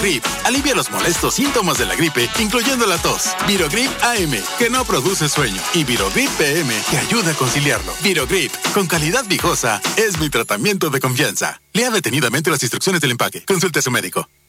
Virogrip alivia los molestos síntomas de la gripe, incluyendo la tos. Virogrip AM, que no produce sueño. Y Virogrip PM, que ayuda a conciliarlo. Virogrip, con calidad viejosa, es mi tratamiento de confianza. Lea detenidamente las instrucciones del empaque. Consulte a su médico.